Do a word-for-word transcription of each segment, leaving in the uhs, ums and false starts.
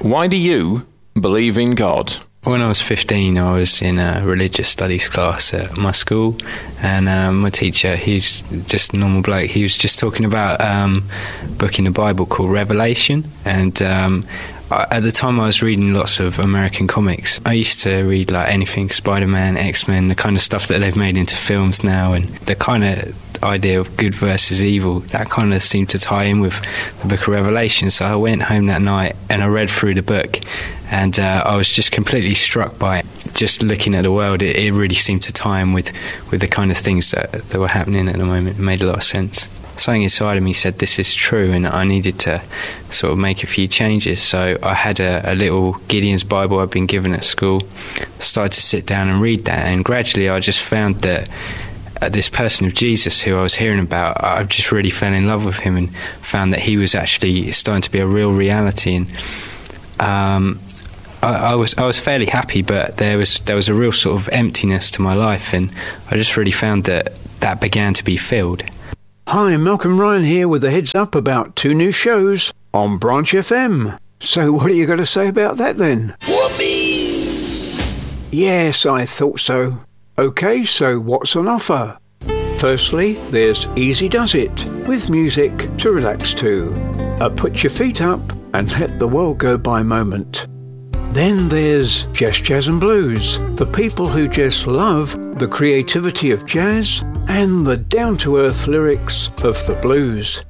Why do you believe in God? When I was fifteen, I was in a religious studies class at my school, and um, my teacher, he's just a normal bloke, he was just talking about um, a book in the Bible called Revelation, and um, I, at the time I was reading lots of American comics. I used to read like anything Spider-Man, X-Men, the kind of stuff that they've made into films now, and the kind of idea of good versus evil, that kind of seemed to tie in with the book of Revelation. So I went home that night and I read through the book, and uh, I was just completely struck by it. Just looking at the world, it, it really seemed to tie in with, with the kind of things that, that were happening at the moment. It made a lot of sense. Something inside of me said this is true, and I needed to sort of make a few changes. So I had a, a little Gideon's Bible I'd been given at school, started to sit down and read that, and gradually I just found that Uh, this person of Jesus who I was hearing about, I just really fell in love with him and found that he was actually starting to be a real reality. And um, I, I was I was fairly happy, but there was there was a real sort of emptiness to my life, and I just really found that that began to be filled. Hi, Malcolm Ryan here with a heads up about two new shows on Branch F M. So what are you going to say about that then? Whoopee! Yes, I thought so. OK, so what's on offer? Firstly, there's Easy Does It, with music to relax to. A put your feet up and let the world go by moment. Then there's Just Jazz and Blues, for people who just love the creativity of jazz and the down-to-earth lyrics of the blues.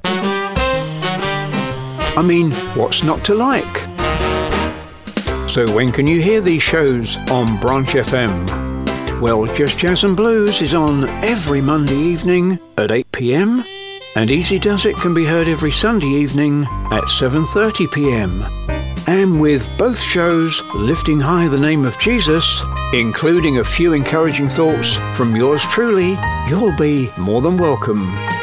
I mean, what's not to like? So when can you hear these shows on Branch F M? Well, Just Jazz and Blues is on every Monday evening at eight p m, and Easy Does It can be heard every Sunday evening at seven thirty p m. And with both shows lifting high the name of Jesus, including a few encouraging thoughts from yours truly, you'll be more than welcome.